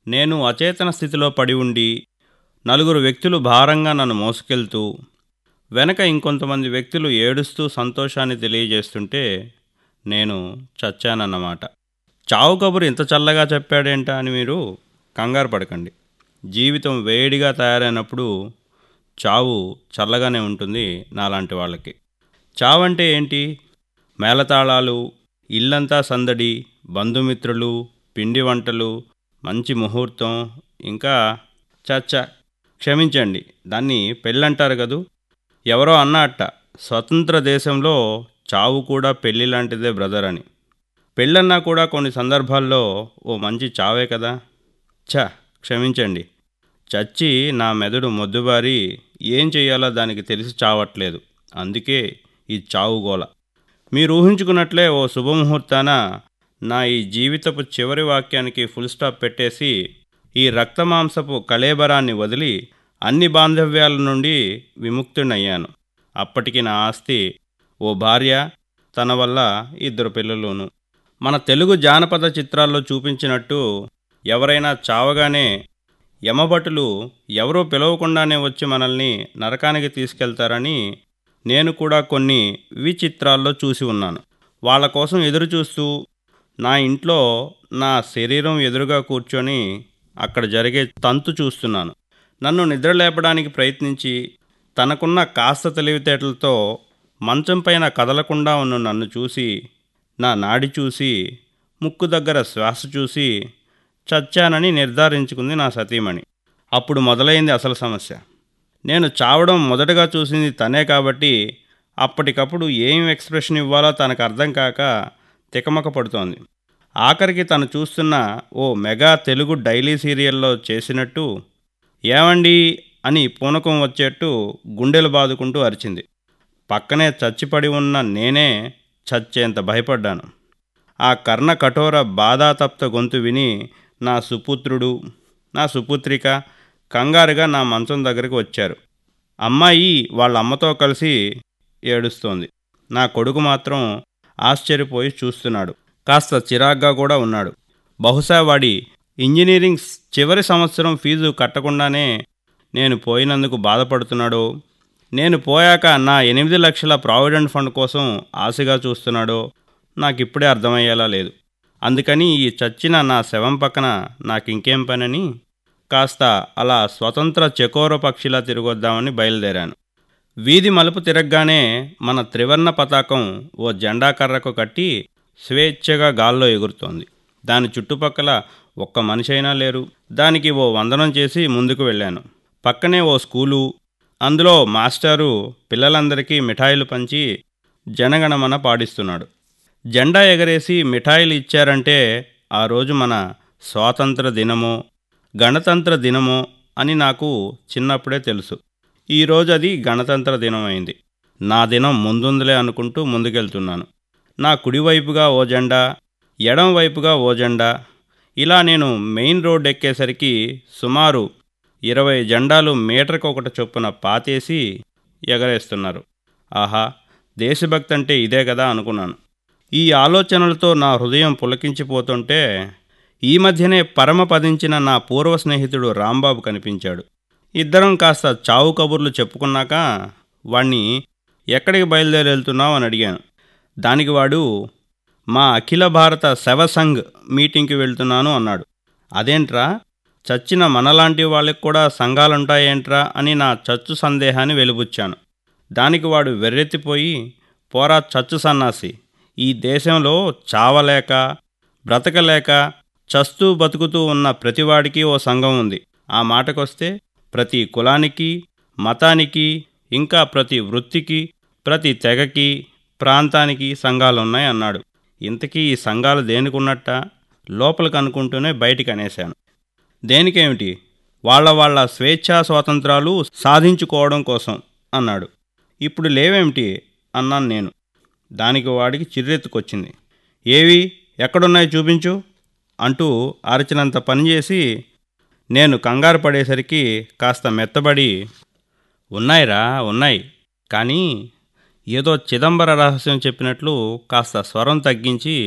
నేను అచేతన స్థితిలో పడి ఉండి, నలుగురు వ్యక్తులు భారంగా నన్ను మోసుకెళ్తూ, వెనక ఇంకొంతమంది వ్యక్తులు ఏడుస్తూ సంతోషాన్ని తెలియజేస్తుంటే, నేను చచ్చానన్నమాట. చావు కబురు ఇంత చల్లగా చెప్పాడేంటా అని మీరు కంగారు పడకండి. జీవితం వేడిగా తయారైనప్పుడు చావు చల్లగానే ఉంటుంది నాలాంటి వాళ్ళకి. చావంటే ఏంటి? మేళతాళాలు, ఇల్లంతా సందడి, బంధుమిత్రులు, పిండి వంటలు, మంచి ముహూర్తం, ఇంకా చచ్చ క్షమించండి, దాన్ని పెళ్ళంటారు కదూ. ఎవరో అన్నట్ట, స్వతంత్ర దేశంలో చావు కూడా పెళ్ళి లాంటిదే బ్రదర్ అని. పెళ్ళన్నా కూడా కొన్ని సందర్భాల్లో ఓ మంచి చావే కదా. క్షమించండి, చచ్చి నా మెదడు మొద్దుబారి ఏం చెయ్యాలో దానికి తెలిసి చావట్లేదు. అందుకే ఈ చావు గోల. మీరు ఊహించుకున్నట్లే ఓ శుభముహూర్తాన నా ఈ జీవితపు చివరి వాక్యానికి ఫుల్ స్టాప్ పెట్టేసి, ఈ రక్తమాంసపు కళేబరాన్ని వదిలి అన్ని బాంధవ్యాల నుండి విముక్తుడయ్యాను. అప్పటికి నా ఆస్తి ఓ భార్య, తన వల్ల 2 పిల్లలును. మన తెలుగు జానపద చిత్రాల్లో చూపించినట్టు ఎవరైనా చావగానే యమభటులు ఎవరో పిలవకుండానే వచ్చి మనల్ని నరకానికి తీసుకెళ్తారని నేను కూడా కొన్ని విచిత్రాల్లో చూసి ఉన్నాను. వాళ్ళ కోసం ఎదురుచూస్తూ నా ఇంట్లో నా శరీరం ఎదురుగా కూర్చొని అక్కడ జరిగే తంతు చూస్తున్నాను. నన్ను నిద్రలేపడానికి ప్రయత్నించి తనకున్న కాస్త తెలివితేటలతో మంచం పైన కదలకుండా ఉన్న నన్ను చూసి, నా నాడి చూసి, ముక్కు దగ్గర శ్వాస చూసి చచ్చానని నిర్ధారించుకుంది నా సతీమణి. అప్పుడు మొదలైంది అసలు సమస్య. నేను చావడం మొదటగా చూసింది తనే కాబట్టి అప్పటికప్పుడు ఏం ఎక్స్ప్రెషన్ ఇవ్వాలో తనకు అర్థం కాక తికమక పడుతోంది. ఆఖరికి తను చూస్తున్న ఓ మెగా తెలుగు డైలీ సీరియల్లో చేసినట్టు ఏమండి అని పూనకం వచ్చేట్టు గుండెలు బాదుకుంటూ అరిచింది. పక్కనే చచ్చిపడి ఉన్న నేనే చచ్చేంత భయపడ్డాను. ఆ కర్ణ కఠోర బాధాతప్త గొంతు విని నా సుపుత్రుడు, నా సుపుత్రిక కంగారుగా నా మంచం దగ్గరికి వచ్చారు. అమ్మాయి వాళ్ళ అమ్మతో కలిసి ఏడుస్తోంది. నా కొడుకు మాత్రం ఆశ్చర్యపోయి చూస్తున్నాడు. కాస్త చిరాగ్గా కూడా ఉన్నాడు. బహుశా వాడి ఇంజనీరింగ్ చివరి సంవత్సరం ఫీజు కట్టకుండానే నేను పోయినందుకు బాధపడుతున్నాడో, నేను పోయాక నా 8 లక్షల ప్రావిడెంట్ ఫండ్ కోసం ఆశగా చూస్తున్నాడో నాకిప్పుడే అర్థమయ్యేలా లేదు. అందుకని ఈ చచ్చిన నా శవం పక్కన నాకింకేం పనని కాస్త అలా స్వతంత్ర చకోర పక్షిలా తిరగొద్దామని బయలుదేరాను. వీధి మలుపు తిరగగానే మన త్రివర్ణ పతాకం ఓ జెండా కర్రకు కట్టి స్వేచ్ఛగా గాల్లో ఎగురుతోంది. దాని చుట్టుపక్కల ఒక్క మనిషి అయినా లేరు. దానికి ఓ వందనం చేసి ముందుకు వెళ్ళాను. పక్కనే ఓ స్కూలు, అందులో మాస్టారు పిల్లలందరికీ మిఠాయిలు పంచి జనగణమన పాడిస్తున్నాడు. జెండా ఎగరేసి మిఠాయిలు ఇచ్చారంటే ఆ రోజు మన స్వాతంత్ర దినమో గణతంత్ర దినమో అని నాకు చిన్నప్పుడే తెలుసు. ఈరోజు అది గణతంత్ర దినం అయింది. నా దినం ముందుందిలే అనుకుంటూ ముందుకెళ్తున్నాను. నా కుడివైపుగా ఓ జెండా, ఎడం వైపుగా ఓ జెండా. ఇలా నేను మెయిన్ రోడ్ ఎక్కేసరికి సుమారు 20 జెండాలు మీటర్కి ఒకటి చొప్పున పాతేసి ఎగరేస్తున్నారు. ఆహా, దేశభక్తి అంటే ఇదే కదా అనుకున్నాను. ఈ ఆలోచనలతో నా హృదయం పులకించిపోతుంటే ఈ మధ్యనే పరమపదించిన నా పూర్వ స్నేహితుడు రాంబాబు కనిపించాడు. ఇద్దరం కాస్త చావు కబుర్లు చెప్పుకున్నాక వాణ్ణి ఎక్కడికి బయలుదేరి వెళ్తున్నావు అని అడిగాను. దానికి వాడు మా అఖిల భారత శవసంఘ్ మీటింగ్కి వెళ్తున్నాను అన్నాడు. అదేంట్రా, చచ్చిన మనలాంటి వాళ్ళకి కూడా సంఘాలుంటాయేంట్రా అని నా చచ్చు సందేహాన్ని వెలిబుచ్చాను. దానికి వాడు వెర్రెత్తిపోయి, పోరా చచ్చు సన్నాసి, ఈ దేశంలో చావలేక బ్రతకలేక చస్తూ బతుకుతూ ఉన్న ప్రతివాడికి ఓ సంఘం ఉంది. ఆ మాటకొస్తే ప్రతి కులానికి, మతానికి, ఇంకా ప్రతి వృత్తికి, ప్రతి తెగకి, ప్రాంతానికి సంఘాలున్నాయి అన్నాడు. ఇంతకీ ఈ సంఘాలు దేనికున్నట్ట లోపలికి అనుకుంటూనే బయటికి అనేశాను. దేనికేమిటి, వాళ్ళ స్వేచ్ఛా స్వాతంత్రాలు సాధించుకోవడం కోసం అన్నాడు. ఇప్పుడు లేవేమిటి అన్నాను నేను. దానికి వాడికి చిర్రెత్తుకొచ్చింది. ఏవి, ఎక్కడున్నాయి చూపించు అంటూ అరచినంత పనిచేసి నేను కంగారు పడేసరికి కాస్త మెత్తబడి, ఉన్నాయిరా ఉన్నాయి, కానీ ఏదో చిదంబర రహస్యం చెప్పినట్లు కాస్త స్వరం తగ్గించి